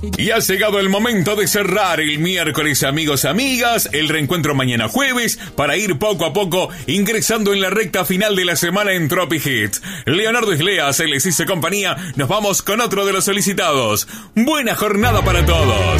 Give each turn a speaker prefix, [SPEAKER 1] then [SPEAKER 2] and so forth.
[SPEAKER 1] Y ha llegado el momento de cerrar el miércoles, amigos, amigas, el reencuentro mañana jueves, para ir poco a poco ingresando en la recta final de la semana en Tropic Hits. Leonardo Iglesias, les hice compañía, nos vamos con otro de los solicitados. Buena jornada para todos.